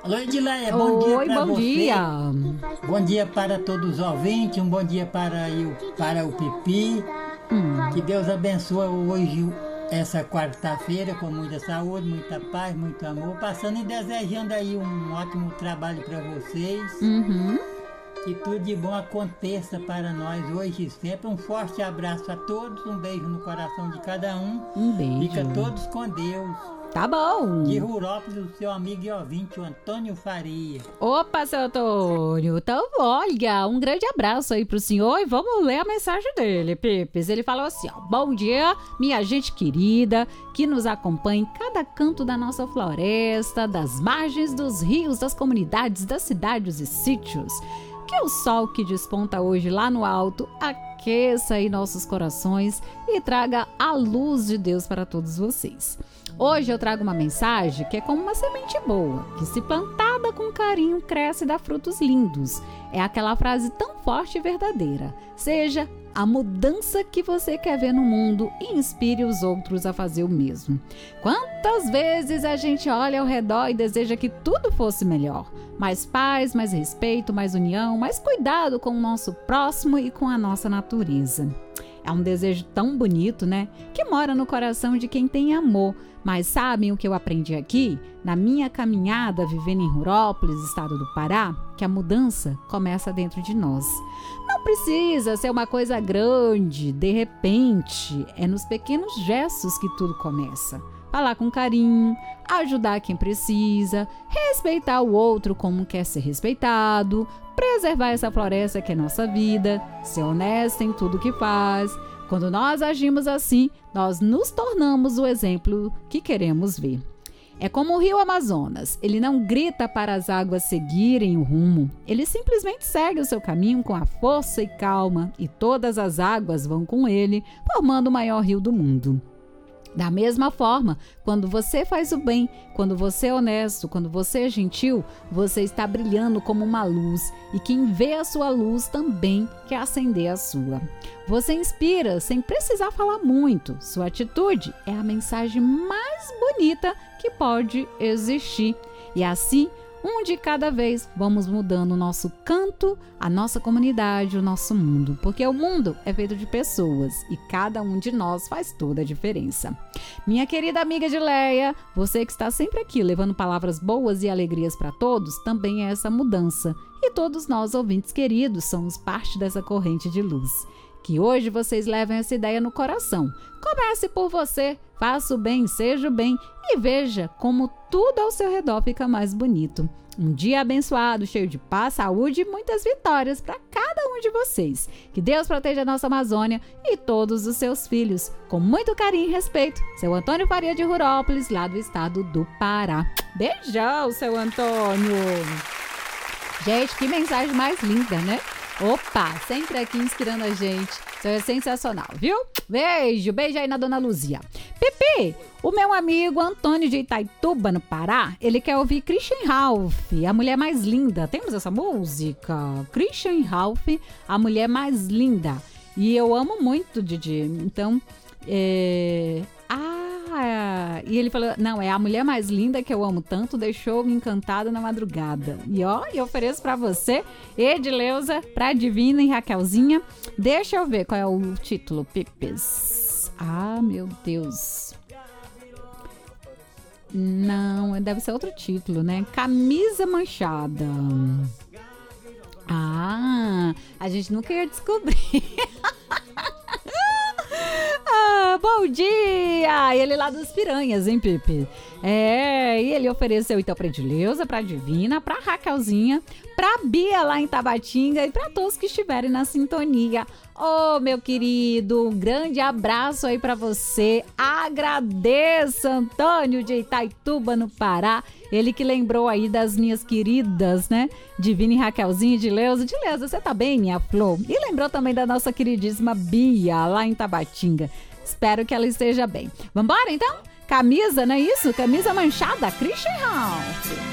Alô, Edileia, bom dia Oi, para bom você. dia. Bom dia para todos os ouvintes, um bom dia para o Pipi. Que Deus abençoe hoje, essa quarta-feira, com muita saúde, muita paz, muito amor. Passando e desejando aí um ótimo trabalho para vocês. Que tudo de bom aconteça para nós hoje e sempre. Um forte abraço a todos, um beijo no coração de cada um. Um beijo. Fica todos com Deus. Tá bom. De Rurópolis, o seu amigo e ouvinte, o Antônio Faria. Opa, seu Antônio. Então, olha, um grande abraço aí pro senhor e vamos ler a mensagem dele, Pipes. Ele falou assim, ó: bom dia, minha gente querida, que nos acompanha em cada canto da nossa floresta, das margens dos rios, das comunidades, das cidades e sítios. Que o sol que desponta hoje lá no alto aqueça aí nossos corações e traga a luz de Deus para todos vocês. Hoje eu trago uma mensagem que é como uma semente boa, que se plantada com carinho cresce e dá frutos lindos. É aquela frase tão forte e verdadeira. Seja a mudança que você quer ver no mundo e inspire os outros a fazer o mesmo. Quantas vezes a gente olha ao redor e deseja que tudo fosse melhor? Mais paz, mais respeito, mais união, mais cuidado com o nosso próximo e com a nossa natureza. É um desejo tão bonito, né? Que mora no coração de quem tem amor. Mas sabem o que eu aprendi aqui? Na minha caminhada vivendo em Rurópolis, estado do Pará, que a mudança começa dentro de nós. Não precisa ser uma coisa grande, de repente. É nos pequenos gestos que tudo começa. Falar com carinho, ajudar quem precisa, respeitar o outro como quer ser respeitado, preservar essa floresta que é nossa vida, ser honesto em tudo que faz. Quando nós agimos assim, nós nos tornamos o exemplo que queremos ver. É como o rio Amazonas, ele não grita para as águas seguirem o rumo, ele simplesmente segue o seu caminho com a força e calma, e todas as águas vão com ele, formando o maior rio do mundo. Da mesma forma, quando você faz o bem, quando você é honesto, quando você é gentil, você está brilhando como uma luz e quem vê a sua luz também quer acender a sua. Você inspira sem precisar falar muito. Sua atitude é a mensagem mais bonita que pode existir. E assim, um de cada vez, vamos mudando o nosso canto, a nossa comunidade, o nosso mundo. Porque o mundo é feito de pessoas e cada um de nós faz toda a diferença. Minha querida amiga Edileia, você que está sempre aqui levando palavras boas e alegrias para todos, também é essa mudança. E todos nós, ouvintes queridos, somos parte dessa corrente de luz. Que hoje vocês levem essa ideia no coração. Comece por você, faça o bem, seja o bem e veja como tudo ao seu redor fica mais bonito. Um dia abençoado, cheio de paz, saúde e muitas vitórias para cada um de vocês. Que Deus proteja a nossa Amazônia e todos os seus filhos. Com muito carinho e respeito, seu Antônio Faria de Rurópolis, lá do estado do Pará. Beijão, seu Antônio! Gente, que mensagem mais linda, né? Opa, sempre aqui inspirando a gente. Isso é sensacional, viu? Beijo, beijo aí na dona Luzia. Pipi, o meu amigo Antônio de Itaituba, no Pará, ele quer ouvir Christian Ralph, A Mulher Mais Linda. Temos essa música? Christian Ralph, A Mulher Mais Linda. E eu amo muito, Didi. Então, e ele falou, não, é A Mulher Mais Linda que eu amo tanto, deixou-me encantada na madrugada. E ó, eu ofereço pra você, Edileuza, pra Divina e Raquelzinha. Deixa eu ver qual é o título, Pipes. Ah, meu Deus. Não, deve ser outro título, né? Camisa Manchada. Ah, a gente nunca ia descobrir. Bom dia! Ele lá dos Piranhas, hein, Pipe? E ele ofereceu então pra Edileuza, pra Divina, pra Raquelzinha, pra Bia lá em Tabatinga e pra todos que estiverem na sintonia. Ô, meu querido, um grande abraço aí pra você. Agradeço, Antônio de Itaituba, no Pará. Ele que lembrou aí das minhas queridas, né? Divina e Raquelzinha, Edileuza. Edileuza, você tá bem, minha flor? E lembrou também da nossa queridíssima Bia, lá em Tabatinga. Espero que ela esteja bem. Vambora, então? Camisa, não é isso? Camisa Manchada, Christian Ralph.